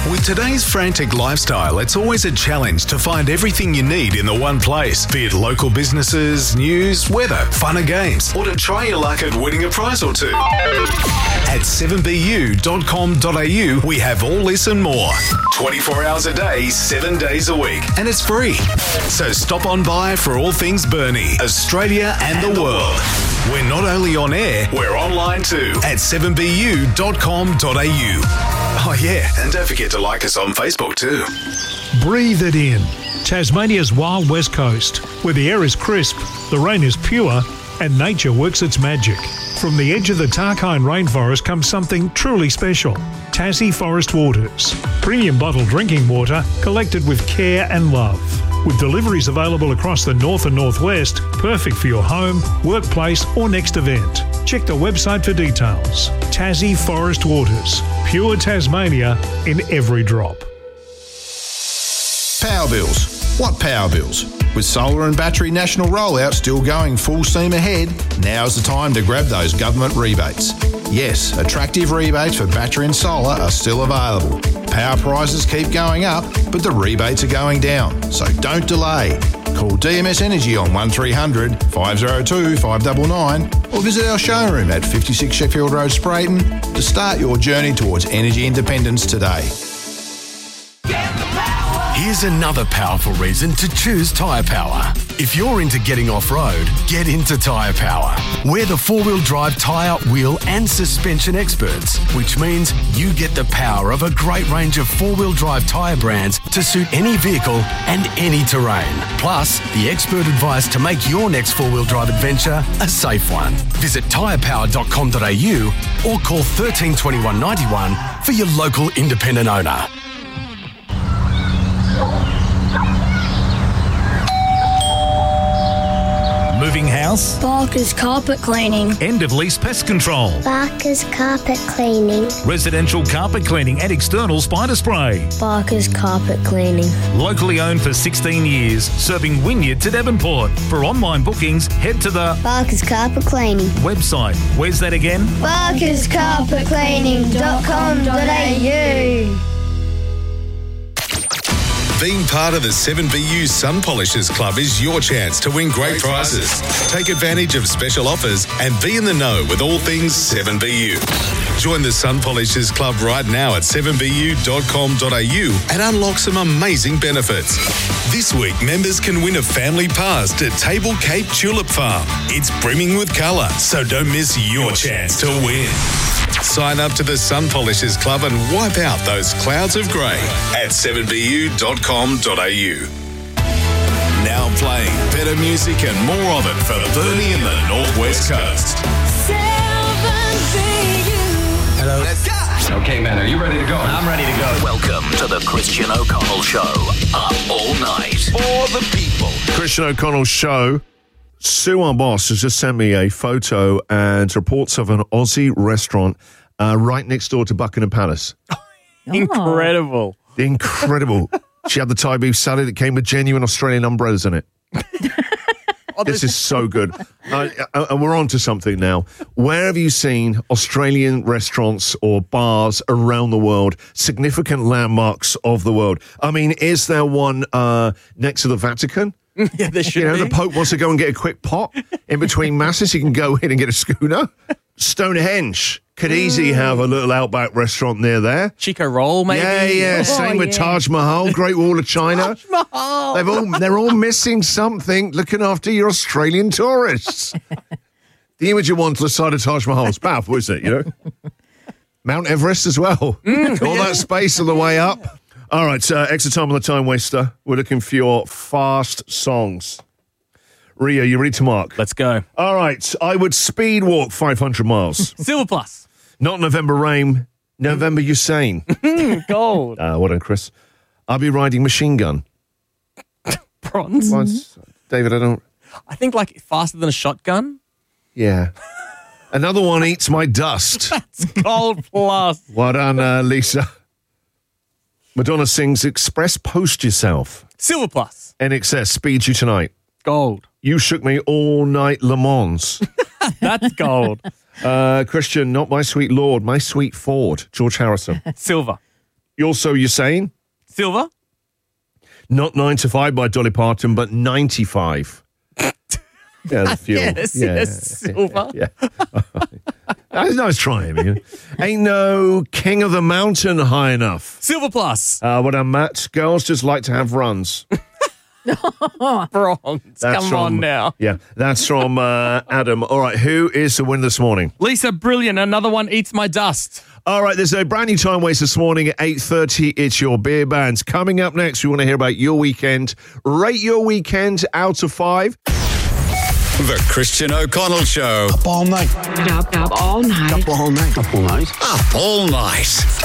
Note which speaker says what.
Speaker 1: With today's frantic lifestyle, it's always a challenge to find everything you need in the one place, be it local businesses, news, weather, fun and games, or to try your luck at winning a prize or two. At 7bu.com.au, we have all this and more. 24 hours a day, 7 days a week, and it's free. So stop on by for all things Burnie, Australia and the world. We're not only on air, we're online too at 7bu.com.au. Oh yeah, and don't forget to like us on Facebook too.
Speaker 2: Breathe it in. Tasmania's wild west coast, where the air is crisp, the rain is pure, and nature works its magic. From the edge of the Tarkine rainforest comes something truly special. Tassie Forest Waters. Premium bottled drinking water collected with care and love. With deliveries available across the north and northwest, perfect for your home, workplace or next event. Check the website for details. Tassie Forest Waters. Pure Tasmania in every drop.
Speaker 3: Power bills. What power bills? With solar and battery national rollout still going full steam ahead, now's the time to grab those government rebates. Yes, attractive rebates for battery and solar are still available. Power prices keep going up, but the rebates are going down, so don't delay. Call DMS Energy on 1300 502 599 or visit our showroom at 56 Sheffield Road, Sprayton to start your journey towards energy independence today.
Speaker 4: Here's another powerful reason to choose Tyre Power. If you're into getting off-road, get into Tyre Power. We're the four-wheel drive tyre, wheel and suspension experts, which means you get the power of a great range of four-wheel drive tyre brands to suit any vehicle and any terrain. Plus, the expert advice to make your next four-wheel drive adventure a safe one. Visit tyrepower.com.au or call 13 21 91 for your local independent owner.
Speaker 5: Moving house?
Speaker 6: Barker's Carpet Cleaning.
Speaker 5: End of lease pest control.
Speaker 6: Barker's Carpet Cleaning.
Speaker 5: Residential carpet cleaning and external spider spray.
Speaker 6: Barker's Carpet Cleaning.
Speaker 5: Locally owned for 16 years, serving Wynyard to Devonport. For online bookings, head to the
Speaker 6: Barker's Carpet Cleaning
Speaker 5: website. Where's that again?
Speaker 6: barkerscarpetcleaning.com.au.
Speaker 1: Being part of the 7BU Sun Polishers Club is your chance to win great prizes. Take advantage of special offers and be in the know with all things 7BU. Join the Sun Polishers Club right now at 7bu.com.au and unlock some amazing benefits. This week, members can win a family pass to Table Cape Tulip Farm. It's brimming with colour, so don't miss your chance to win. Sign up to the Sun Polishers Club and wipe out those clouds of grey at 7bu.com.au. Now playing better music and more of it for Burnie and the Northwest Coast.
Speaker 7: 7BU.
Speaker 8: Hello.
Speaker 7: Let's go.
Speaker 8: Okay, man, are you ready to go?
Speaker 7: I'm ready to go.
Speaker 4: Welcome to the Christian O'Connell Show. Up all night.
Speaker 7: For the people.
Speaker 9: Christian O'Connell Show. Sue, our boss, has just sent me a photo and reports of an Aussie restaurant right next door to Buckingham Palace.
Speaker 10: Incredible.
Speaker 9: Incredible. She had the Thai beef salad. It came with genuine Australian umbrellas in it. This is so good. And we're on to something now. Where have you seen Australian restaurants or bars around the world, significant landmarks of the world? I mean, is there one next to the Vatican?
Speaker 10: Yeah, there should be.
Speaker 9: The Pope wants to go and get a quick pot in between masses. He can go in and get a schooner. Stonehenge could easily have a little outback restaurant near there.
Speaker 10: Chico Roll, maybe?
Speaker 9: Yeah. Same with Taj Mahal, Great Wall of China.
Speaker 10: Taj Mahal.
Speaker 9: They're all missing something looking after your Australian tourists. The image you want to the side of Taj Mahal is powerful, isn't it? You know? Mount Everest as well. All that space on the way up. All right, extra time on the time waster. We're looking for your fast songs. Ria, you ready to mark?
Speaker 10: Let's go.
Speaker 9: All right, I would speed walk 500 miles.
Speaker 10: Silver Plus.
Speaker 9: Not November Rain, November Usain.
Speaker 10: Gold.
Speaker 9: Well done, Chris. I'll be riding Machine Gun.
Speaker 10: Bronze.
Speaker 9: David,
Speaker 10: I think like faster than a shotgun.
Speaker 9: Yeah. Another one eats my dust.
Speaker 10: That's Gold Plus.
Speaker 9: Well done, Lisa. Madonna sings Express Post Yourself.
Speaker 10: Silver Plus.
Speaker 9: NXS Speed You Tonight.
Speaker 10: Gold.
Speaker 9: You Shook Me All Night Le Mans.
Speaker 10: That's gold.
Speaker 9: Christian, Not My Sweet Lord, My Sweet Ford. George Harrison.
Speaker 10: Silver.
Speaker 9: You're saying?
Speaker 10: Silver.
Speaker 9: Not 9 to 5 by Dolly Parton, but 95. Yeah, the fuel.
Speaker 10: Yes, silver.
Speaker 9: Yeah. That was nice trying. Ian. Ain't no king of the mountain high enough.
Speaker 10: Silver plus.
Speaker 9: What a Matt. Girls just like to have runs.
Speaker 10: Bronze. Come on now.
Speaker 9: Yeah, that's from Adam. All right, who is the winner this morning?
Speaker 10: Lisa, brilliant. Another one eats my dust.
Speaker 9: All right, there's a brand new time waste this morning at 8:30. It's your beer bands. Coming up next, we want to hear about your weekend. Rate your weekend out of 5.
Speaker 1: The Christian O'Connell Show.
Speaker 7: Up all night.
Speaker 11: Up all night.
Speaker 7: Up all night. Up all night.
Speaker 1: Up all night.